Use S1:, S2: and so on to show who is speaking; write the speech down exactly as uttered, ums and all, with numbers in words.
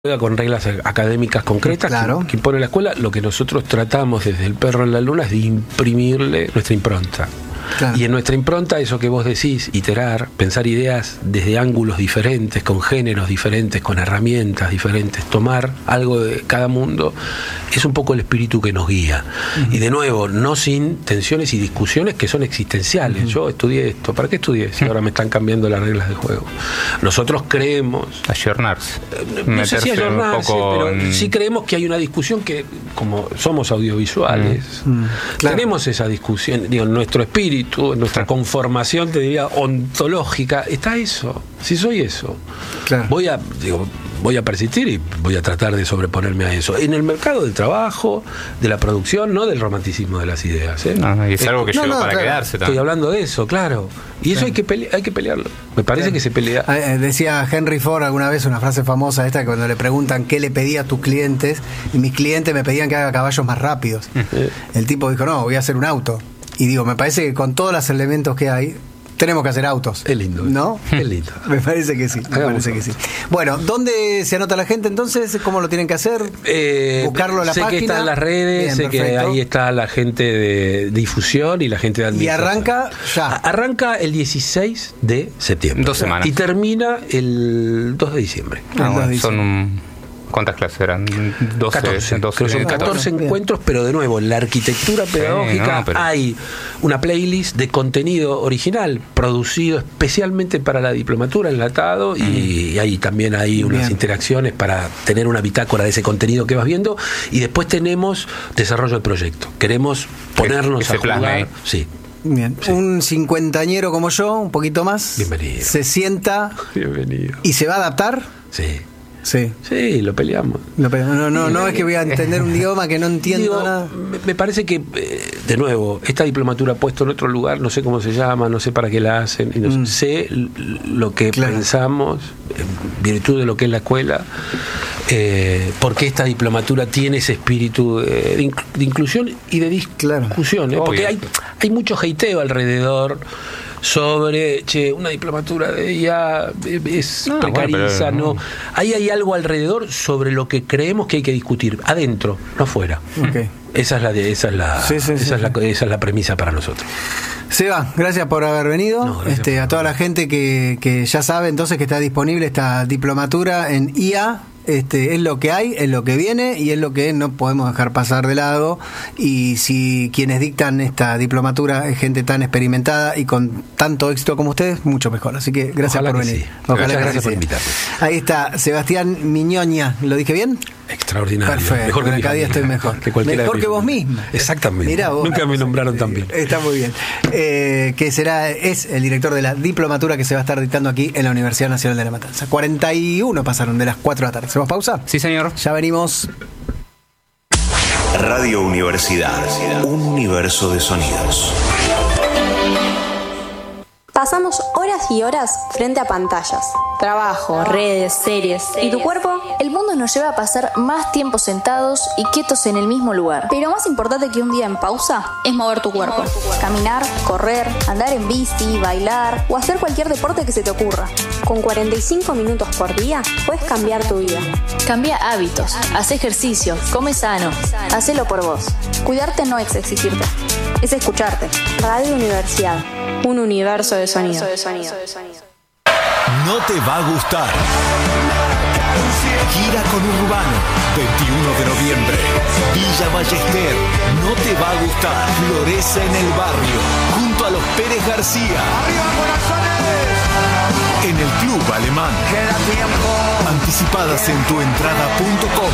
S1: con reglas académicas concretas, claro, que, que impone la escuela. Lo que nosotros tratamos desde El Perro en la Luna es de imprimirle nuestra impronta. Claro. Y en nuestra impronta, eso que vos decís, iterar, pensar ideas desde ángulos diferentes, con géneros diferentes, con herramientas diferentes, tomar algo de cada mundo, es un poco el espíritu que nos guía. Uh-huh. Y de nuevo, no sin tensiones y discusiones que son existenciales. Uh-huh. Yo estudié esto, ¿para qué estudié? Si ahora me están cambiando las reglas de juego. Nosotros creemos...
S2: Ayornarse.
S1: No Meterse sé si ayornarse, pero en... sí creemos que hay una discusión que, como somos audiovisuales, uh-huh. claro, tenemos esa discusión, digo, nuestro espíritu, en nuestra conformación, te diría, ontológica, está eso. Si soy eso, claro, voy a, digo, voy a persistir y voy a tratar de sobreponerme a eso. En el mercado del trabajo, de la producción, no del romanticismo de las ideas. ¿eh?
S2: No, y es algo que
S1: no,
S2: llegó
S1: no,
S2: para
S1: claro,
S2: quedarse también.
S1: Estoy hablando de eso, claro. Y eso claro, hay que pele- hay que pelearlo. Me parece claro, que se pelea.
S3: Eh, decía Henry Ford alguna vez una frase famosa esta, que cuando le preguntan qué le pedía a tus clientes, y mis clientes me pedían que haga caballos más rápidos. Eh. El tipo dijo, no, voy a hacer un auto. Y digo, me parece que con todos los elementos que hay, tenemos que hacer autos.
S1: Es lindo.
S3: ¿No?
S1: Es lindo.
S3: Me parece que sí. Me parece que sí. Bueno, ¿dónde se anota la gente entonces? ¿Cómo lo tienen que hacer?
S1: Eh,
S3: Buscarlo en la
S1: sé
S3: página.
S1: Sé que está en las redes, bien, sé perfecto, que ahí está la gente de difusión y la gente de administración.
S3: ¿Y arranca ya?
S1: Arranca el dieciséis de septiembre.
S2: Dos semanas.
S1: Y termina el dos de diciembre.
S2: Ah, bueno, de son un... ¿Cuántas clases eran? doce,
S1: catorce,
S2: doce,
S1: creo que son catorce encuentros, pero de nuevo, en la arquitectura pedagógica sí, no, pero... hay una playlist de contenido original, producido especialmente para la diplomatura, enlatado, mm. y, y ahí también hay unas bien, interacciones para tener una bitácora de ese contenido que vas viendo, y después tenemos desarrollo de proyecto. Queremos ponernos
S2: que, que
S1: a jugar. Sí.
S3: Bien, sí, un cincuentañero como yo, un poquito más,
S1: bienvenido,
S3: se sienta.
S1: Bienvenido.
S3: ¿Y se va a adaptar?
S1: Sí.
S3: Sí.
S1: Sí, lo peleamos.
S3: Lo peleamos. No, no, no es que voy a entender un idioma que no entiendo Digo, nada.
S1: Me parece que, eh, de nuevo, esta diplomatura puesto en otro lugar, no sé cómo se llama, no sé para qué la hacen, y no mm. sé lo que claro, pensamos, en virtud de lo que es la escuela, eh, porque esta diplomatura tiene ese espíritu de, de, inc- de inclusión y de discusión. Claro. ¿eh? Porque hay, hay mucho hateo alrededor sobre, che, una diplomatura de ella es no, precariza, bueno, pero, no. no. Ahí hay algo alrededor sobre lo que creemos que hay que discutir, adentro, no afuera. Okay. Esa es la de, esa es la, sí, sí, esa sí, es la, esa es la premisa para nosotros.
S3: Seba, gracias por haber venido. No, este, a toda la gente que, que ya sabe entonces que está disponible esta diplomatura en I A. Este, es lo que hay, es lo que viene y es lo que no podemos dejar pasar de lado. Y si quienes dictan esta diplomatura es gente tan experimentada y con tanto éxito como ustedes, mucho mejor. Así que gracias
S1: Ojalá
S3: por
S1: que
S3: venir.
S1: Sí.
S3: Ojalá
S1: gracias,
S3: que
S1: gracias
S3: sí.
S1: por invitarme.
S3: Ahí está Sebastián Miñoña, ¿lo dije bien?
S1: Extraordinario.
S3: Perfecto.
S1: Mejor que
S3: cada día estoy mejor.
S1: Que
S3: mejor que vos mismo.
S1: Exactamente.
S3: Mirá vos.
S1: Nunca me nombraron tan bien.
S3: Está muy bien. Eh, que será, es el director de la diplomatura que se va a estar dictando aquí en la Universidad Nacional de La Matanza. cuarenta y uno pasaron de las cuatro de la tarde. ¿Hacemos pausa?
S2: Sí, señor.
S3: Ya venimos.
S4: Radio Universidad. Un universo de sonidos.
S5: Pasamos horas y horas frente a pantallas, trabajo, redes, series, ¿y tu cuerpo? El mundo nos lleva a pasar más tiempo sentados y quietos en el mismo lugar. Pero más importante que un día en pausa es mover tu cuerpo. Caminar, correr, andar en bici, bailar o hacer cualquier deporte que se te ocurra.
S6: Con cuarenta y cinco minutos por día puedes cambiar tu vida.
S5: Cambia hábitos, haz ejercicio, come sano, hacelo por vos. Cuidarte no es exigirte, es escucharte.
S6: Radio Universidad, un universo de sonido.
S4: No te va a gustar. Gira con Urbano, veintiuno de noviembre. Villa Ballester. No te va a gustar. Florece en el barrio, junto a los Pérez García. ¡Arriba, corazones! En el Club Alemán. Queda tiempo. Anticipadas en tuentrada punto com.